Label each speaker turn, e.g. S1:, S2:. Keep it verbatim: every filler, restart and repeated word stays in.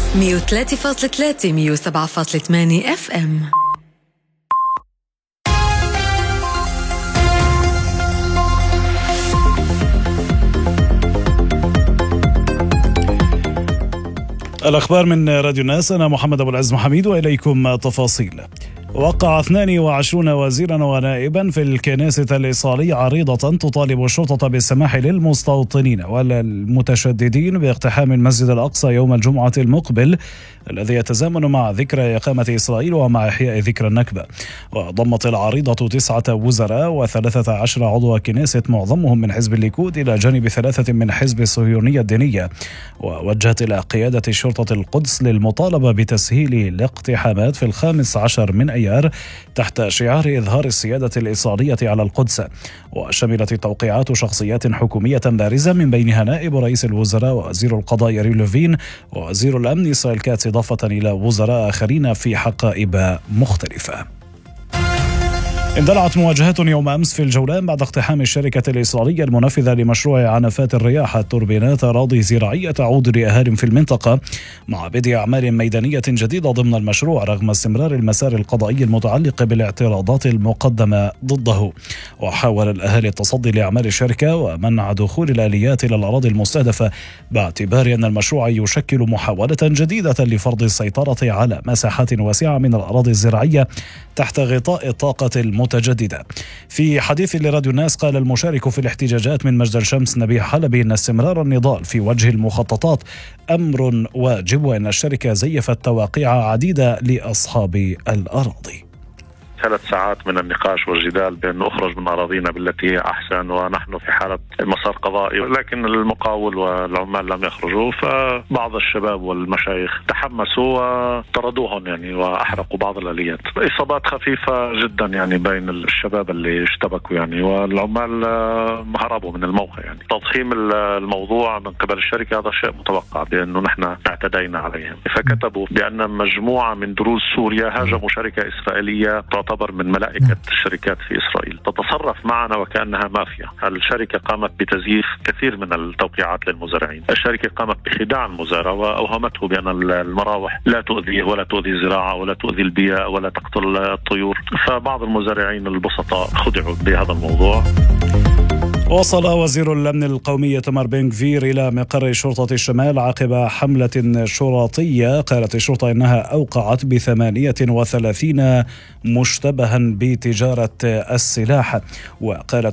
S1: مية وثلاثة فاصلة ثلاثة مية وسبعة فاصلة ثمانية اف ام.
S2: الأخبار من راديو الناس. أنا محمد أبو العز محميد وإليكم تفاصيل. وقع اثنين وعشرين وزيرا ونائبا في الكنيسة الإيصالية عريضة تطالب الشرطة بالسماح للمستوطنين والمتشددين باقتحام المسجد الأقصى يوم الجمعة المقبل الذي يتزامن مع ذكرى إقامة إسرائيل ومع إحياء ذكرى النكبة. وضمت العريضة تسعة وزراء وثلاثة عشر عضو كنيسة معظمهم من حزب الليكود إلى جانب ثلاثة من حزب الصهيونية الدينية، ووجهت إلى قيادة شرطة القدس للمطالبة بتسهيل الاقتحامات في الخامس عشر من أيار تحت شعار إظهار السيادة الإسرائيلية على القدس. وشملت التوقيعات شخصيات حكومية بارزة من بينها نائب رئيس الوزراء ووزير القضاء ياري لوفين ووزير الأمن إسرائيل كاتس، إضافة إلى وزراء آخرين في حقائب مختلفة. اندلعت مواجهات يوم أمس في الجولان بعد اقتحام الشركة الإسرائيلية المنفذة لمشروع عنفات الرياح التوربينات أراضي زراعية تعود لأهالي في المنطقة، مع بدء أعمال ميدانية جديدة ضمن المشروع رغم استمرار المسار القضائي المتعلق بالاعتراضات المقدمة ضده. وحاول الأهالي التصدي لأعمال الشركة ومنع دخول الآليات إلى الأراضي المستهدفة باعتبار أن المشروع يشكل محاولة جديدة لفرض السيطرة على مساحات واسعة من الأراضي الزراعية تحت غطاء الطاقة المتجددة. في حديث لراديو الناس قال المشارك في الاحتجاجات من مجد الشمس نبيه حلبي أن استمرار النضال في وجه المخططات أمر واجب، وأن الشركة زيفت تواقيع عديدة لأصحاب الأراضي.
S3: ثلاث ساعات من النقاش والجدال بأن نخرج من أراضينا بالتي هي أحسن، ونحن في حالة مسار قضائي، لكن المقاول والعمال لم يخرجوا، فبعض الشباب والمشايخ تحمسوا وطردوهم يعني وأحرقوا بعض الآليات. إصابات خفيفة جدا يعني بين الشباب اللي اشتبكوا يعني، والعمال هربوا من الموقع يعني. تضخيم الموضوع من قبل الشركة هذا شيء متوقع بأنه نحن اعتدينا عليهم، فكتبوا بأن مجموعة من دروز سوريا هاجموا شركة إسرائيلية تعتبر من ملائكة الشركات في إسرائيل، تتصرف معنا وكأنها مافيا. الشركة قامت بتزييف كثير من التوقيعات للمزارعين. الشركة قامت بخداع المزارع وأوهمته بأن المراوح لا تؤذيه ولا تؤذي الزراعة ولا تؤذي البيئة ولا تقتل الطيور، فبعض المزارعين البسطاء خدعوا بهذا الموضوع.
S2: وصل وزير الأمن القومي إيتمار بن غفير إلى مقر شرطة الشمال عقب حملة شرطية قالت الشرطة إنها أوقعت بثمانية وثلاثين مشتبها بتجارة السلاح. وقالت